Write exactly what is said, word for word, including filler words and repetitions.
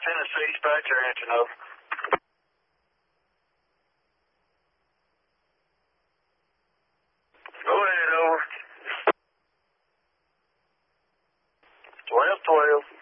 Tennessee dispatcher answering over. Go ahead, over. twelve twelve.